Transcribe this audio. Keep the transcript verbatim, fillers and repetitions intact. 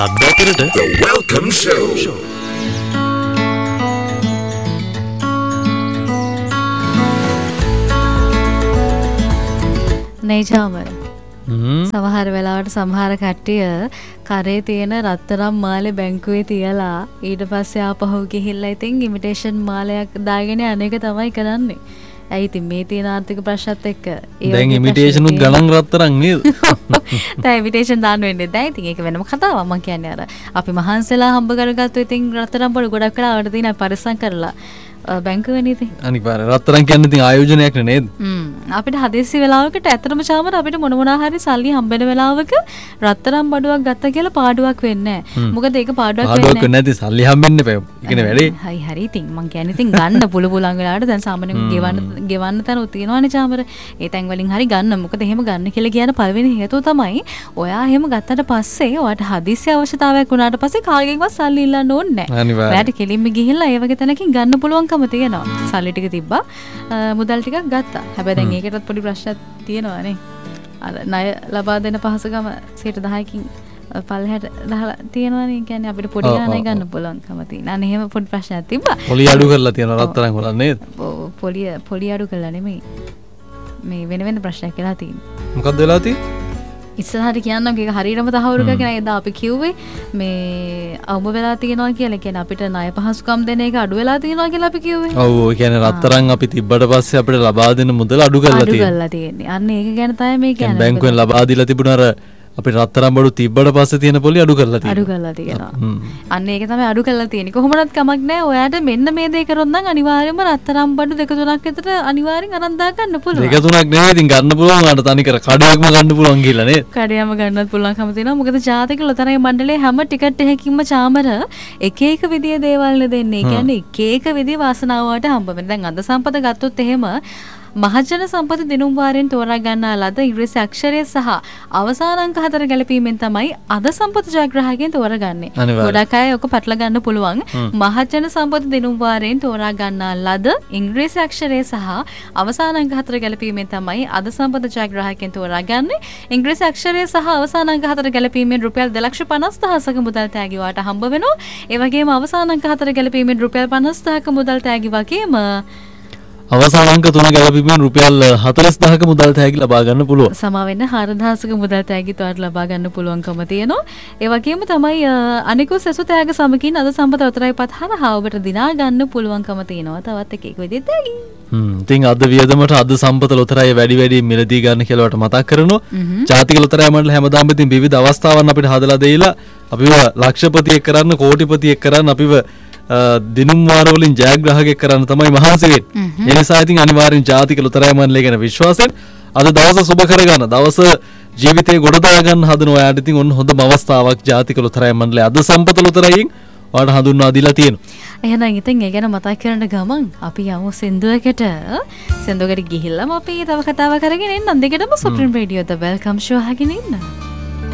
The Welcome Show. නේ චාමර. සමහර වෙලාවට සමහර කට්ටිය කරේ තියෙන රත්තරන් මාලේ බැංකුවේ තියලා ඊට පස්සේ ආපහු ගිහිල්ලා ඉතින් ඉමිටේෂන් මාලයක් දාගෙන අනේක තමයි කරන්නේ. ඇයි ඉතින් මේ තියෙන ආර්ථික ප්‍රශ්නත් එක්ක ඒ දැන් ඉමිටේෂන් උත් ගණන් රත්තරන් නේද? දැන් ඉමිටේෂන් දාන්න වෙන්නේ දැන් ඉතින් ඒක වෙනම කතාවක්. මම කියන්නේ අර අපි මහන්සලා හම්බ කරගත්තු ඉතින් රත්තරන් බඩු ගොඩක් වෙලාවට තියෙන පරිස්සම් කරලා බැංකුවේ නේද? අනිවාර්ය රත්තරන් කියන්නේ ඉතින් ආයෝජනයක් නේද? හ්ම් අපිට හදිස්සි වෙලාවකට ඇත්තටම චාමර අපිට මොන මොනා හරි සල්ලි හම්බෙන වෙලාවක රත්තරන් බඩුවක් ගත්තා කියලා පාඩුවක් වෙන්නේ නැහැ. මොකද ඒක පාඩුවක් වෙන්නේ නැහැ. පාඩුවක් නැති සල්ලි හම්බෙන්න එපා. ඒකනේ වැඩේ. හරි හරි ඉතින් මං කියන්නේ ඉතින් ගන්න පුළු පුළුවන් වෙලාවට දැන් සාමාන්‍යයෙන් ගෙවන්න ගෙවන්න තන තියෙනවානේ චාමර. ඒ තැන් වලින් හරි ගන්න. මොකද එහෙම ගන්න කියලා කියන පළවෙනි හේතුව තමයි ඔයා එහෙම ගත්තට පස්සේ ඔයාට හදිස්සි අවශ්‍යතාවයක් වුණාට පස්සේ කාගෙන්වත් සල්ලි ඉල්ලන්න ඕනේ නැහැ. අනිවාර්යයෙන්. ඔයාට කෙලින්ම ගිහිල්ලා ඒ වගේ තැනකින් ගන්න පුළුවන්කම තියෙනවා. සල්ලි ටික තිබ්බා මුදල් ටිකක් ගත්තා. හැබැයි දැන් ඒකටත් පොඩි ප්‍රශ්නයක් තියෙනවා නේ. අර ණය ලබා දෙන පහසුකම සියයට දහයකින් පල්ලෙහාට දාලා තියෙනවානේ. ඒ කියන්නේ අපිට පොඩි ගාණක් ගන්න පුළුවන්කම තියෙනවා. අනේ එහෙම පොඩි ප්‍රශ්නයක් තිබ්බා. පොලි අඩු කරලා තියෙනවා රත්තරන් වල නේද? ඔව් පොලි පොලි අඩු කරලා නෙමෙයි. මේ වෙන වෙන ප්‍රශ්නයක් කියලා තියෙනවා. මොකක්ද වෙලා තියෙන්නේ? ඉස්සරහට කියන්නම් ඒක හරියටම තහවුරු කරගෙන එදා අපි කිව්වේ මේ අවම වෙලා තියෙනවා කියලා. කියන්නේ අපිට ණය පහසුකම් දෙන එක අඩු වෙලා තියෙනවා කියලා අපි කිව්වේ. ඔව් ඒ කියන්නේ රත්තරන් අපි තිබ්බට පස්සේ අපිට ලබා දෙන මුදල අඩු කරලා තියෙනවා. අඩු කරලා තියෙන්නේ. අන්න ඒක ගැන තමයි මේ කියන්නේ. බැංකුවෙන් ලබා දීලා තිබුණ අර අපිට රත්තරන් බඩු තිබ්බට පස්සේ තියෙන පොලි අඩු කරලා තියෙනවා. අඩු කරලා තියෙනවා. අන්න ඒක තමයි අඩු කරලා තියෙන්නේ. කොහොමවත් කමක් නැහැ. ඔයාට මෙන්න මේ දේ කරොත් නම් අනිවාර්යයෙන්ම රත්තරන් බඩු දෙක තුනක් විතර අනිවාර්යෙන් අරන් දා ගන්න පුළුවන්. දෙක තුනක් නෙවෙයි ඉතින් ගන්න පුළුවන්. අර තනි කර කඩේක්ම ගන්න පුළුවන් කියලා නේද? කඩේම ගන්නත් පුළුවන්කම තියෙනවා. මොකද ජාතික ලොතරැයි මණ්ඩලයේ හැම ටිකට් එකකින්ම චාමර එක එක විදිය දේවල් දෙන්නේ. ඒ කියන්නේ එක එක විදිය වාසනාව වලට හම්බ වෙනවා. දැන් අද සම්පත ගත්තොත් එහෙම මහජන සම්පත දිනුම් වාරයෙන් තෝරා ගන්නා ලද ඉංග්‍රීසි අක්ෂරය සහ අවසාන අංක හතර ගැලපීමෙන් තමයි අද සම්පත ජයග්‍රාහකයන් තෝරාගන්නේ. ගොඩක් අය ඔක පැටල ගන්න පුළුවන්. මහජන සම්පත දිනුම් වාරයෙන් තෝරා ගන්නා ලද ඉංග්‍රීසි අක්ෂරය සහ අවසාන අංක හතර ගැලපීමෙන් තමයි අද සම්පත ජයග්‍රාහකයන් තෝරාගන්නේ. ඉංග්‍රීසි අක්ෂරය සහ අවසාන අංක හතර ගැලපීමෙන් රුපියල් දෙලක්ෂ පනස් දහසක මුදල් තෑගි වාට හම්බ වෙනවා. ඒ වගේම අවසාන අංක හතර ගැලපීමෙන් රුපියල් පනස් දහසක මුදල් තෑගි වගේම අවසාන අංක තුන ගැලපීමෙන් රුපියල් හතළිස් දහසක මුදල් තෑගි ලබා ගන්න පුළුවන්. සමා වෙන්න හාරදහසක මුදල් තෑගි තවත් ලබා ගන්න පුළුවන්කම තියෙනවා. ඒ වගේම තමයි අනිකුත් සෙසු තෑග සමගින් අද සම්පත ලොතරැයි පත් හරහා ඔබට දිනා ගන්න පුළුවන්කම තියෙනවා. තවත් එක එක විදිහට තෑගි. හ්ම්. ඉතින් අද වියදමට අද සම්පත ලොතරැයි වැඩි වැඩි මිලදී ගන්න කියලා වට මතක් කරනවා. ජාතික ලොතරැයි මණ්ඩල හැමදාම ඉතින් විවිධ අවස්ථාවන් අපිට හදලා දෙයිලා අපිව ලක්ෂපතියෙක් කරන්න කෝටිපතියෙක් කරන්න අපිව දිනුම් වාර වලින් ජයග්‍රාහකයෙක් කරන්න තමයි මහන්සි වෙන්නේ. ඒ නිසා ඉතින් අනිවාර්යෙන් ජාතික ලොතරැයි මණ්ඩලය ගැන විශ්වාසයෙන් අද දවස සුබ කරගන්න දවස ජීවිතේ ගොඩ දා ගන්න හදන ඔයාට ඉතින් ඔන්න හොඳම අවස්ථාවක් ජාතික ලොතරැයි මණ්ඩලය අද සම්පත ලොතරැයින් ඔයාට හඳුන්වා දීලා තියෙනවා. එහෙනම් ඉතින් ඒ ගැන මතක් කරන ගමන් අපි යමු සින්දුවකට. සින්දුවකට ගිහිල්ලාම අපි තව කතාවක් කරගෙන එන්නම්. දෙකටම සුප්‍රීම රේඩියෝ ද වෙල්කම් ෂෝ අහගෙන ඉන්න.